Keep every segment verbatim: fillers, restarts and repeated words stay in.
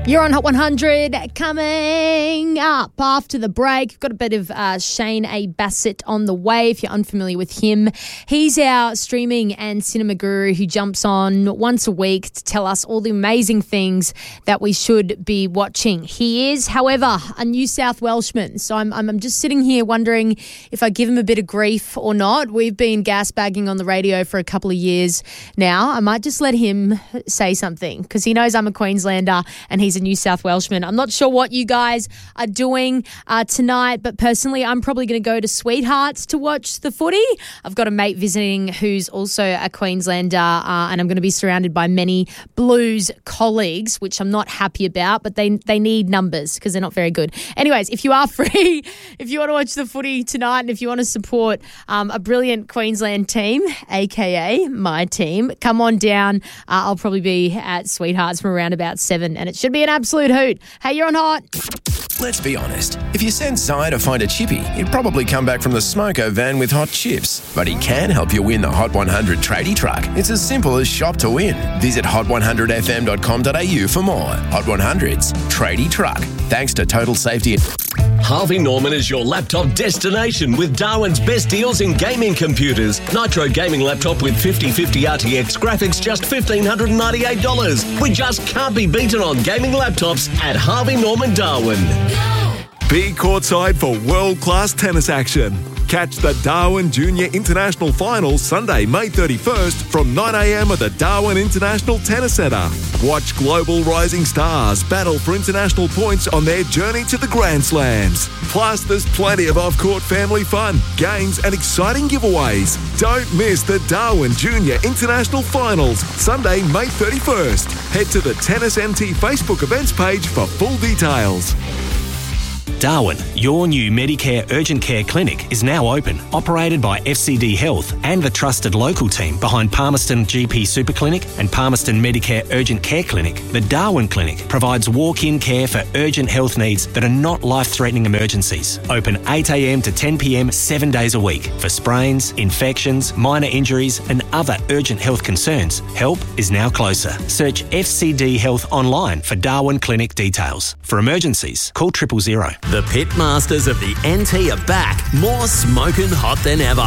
You're on Hot one hundred. Coming up after the break, we've got a bit of uh, Shane A. Bassett on the way. If you're unfamiliar with him, he's our streaming and cinema guru who jumps on once a week to tell us all the amazing things that we should be watching. He is, however, a New South Welshman, so I'm, I'm, I'm just sitting here wondering if I give him a bit of grief or not. We've been gas-bagging on the radio for a couple of years now. I might just let him say something because he knows I'm a Queenslander and he's a New South Welshman. I'm not sure what you guys are doing uh, tonight, but personally, I'm probably going to go to Sweethearts to watch the footy. I've got a mate visiting who's also a Queenslander, uh, and I'm going to be surrounded by many Blues colleagues, which I'm not happy about, but they they need numbers because they're not very good. Anyways, if you are free, if you want to watch the footy tonight, and if you want to support um, a brilliant Queensland team, aka my team, come on down. Uh, I'll probably be at Sweethearts from around about seven, and it should be an absolute hoot. Hey, you're on Hot. Let's be honest. If you send Si to find a chippy, he'd probably come back from the smoko van with hot chips. But he can help you win the Hot one hundred tradie truck. It's as simple as shop to win. Visit hot one hundred f m dot com dot a u for more. Hot one hundred's tradie truck. Thanks to Total Safety. Harvey Norman is your laptop destination with Darwin's best deals in gaming computers. Nitro gaming laptop with fifty fifty R T X graphics just one thousand five hundred ninety-eight dollars. We just can't be beaten on gaming laptops at Harvey Norman Darwin. Be courtside for world-class tennis action. Catch the Darwin Junior International Finals Sunday, May thirty-first from nine a m at the Darwin International Tennis Centre. Watch global rising stars battle for international points on their journey to the Grand Slams. Plus, there's plenty of off-court family fun, games and exciting giveaways. Don't miss the Darwin Junior International Finals Sunday, May thirty-first. Head to the Tennis M T Facebook events page for full details. Darwin, your new Medicare Urgent Care Clinic is now open, operated by F C D Health and the trusted local team behind Palmerston G P Super Clinic and Palmerston Medicare Urgent Care Clinic. The Darwin Clinic provides walk-in care for urgent health needs that are not life-threatening emergencies. Open eight a m to ten p m seven days a week. For sprains, infections, minor injuries and other urgent health concerns, help is now closer. Search F C D Health online for Darwin Clinic details. For emergencies, call triple zero. The Pitmasters of the N T are back, more smoking hot than ever.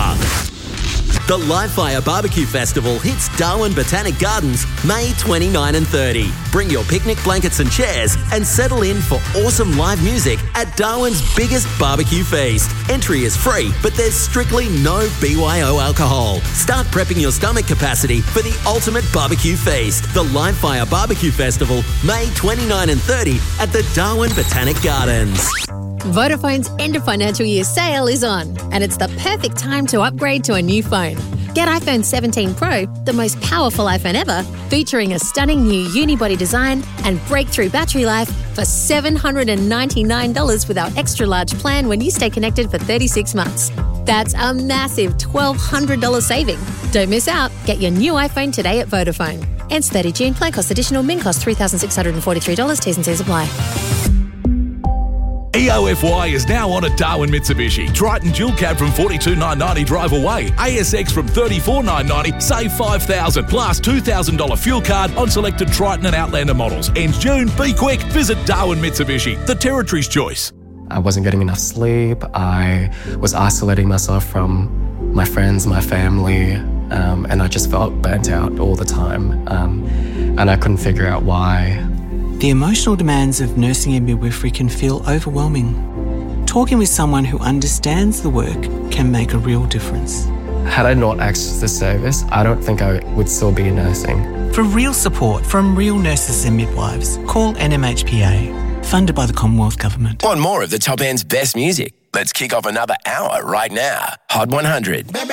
The Live Fire Barbecue Festival hits Darwin Botanic Gardens May twenty-ninth and thirtieth. Bring your picnic blankets and chairs and settle in for awesome live music at Darwin's biggest barbecue feast. Entry is free, but there's strictly no B Y O alcohol. Start prepping your stomach capacity for the ultimate barbecue feast. The Live Fire Barbecue Festival May twenty-ninth and thirtieth at the Darwin Botanic Gardens. Vodafone's end of financial year sale is on, and it's the perfect time to upgrade to a new phone. Get iPhone seventeen Pro, the most powerful iPhone ever, featuring a stunning new unibody design and breakthrough battery life for seven hundred ninety-nine dollars with our extra large plan when you stay connected for thirty-six months. That's a massive twelve hundred dollars saving. Don't miss out. Get your new iPhone today at Vodafone. Ends thirtieth of June. Plan cost additional. Min cost three thousand six hundred forty-three dollars. T's and C's apply. E O F Y is now on at Darwin Mitsubishi. Triton dual cab from forty-two thousand nine hundred ninety drive away. A S X from thirty-four thousand nine hundred ninety, save five thousand dollars plus two thousand dollars fuel card on selected Triton and Outlander models. Ends June. Be quick. Visit Darwin Mitsubishi, the Territory's choice. I wasn't getting enough sleep. I was isolating myself from my friends, my family, um, and I just felt burnt out all the time. Um, and I couldn't figure out why. The emotional demands of nursing and midwifery can feel overwhelming. Talking with someone who understands the work can make a real difference. Had I not accessed this service, I don't think I would still be nursing. For real support from real nurses and midwives, call N M H P A, funded by the Commonwealth Government. Want more of the top end's best music? Let's kick off another hour right now. Hot one hundred.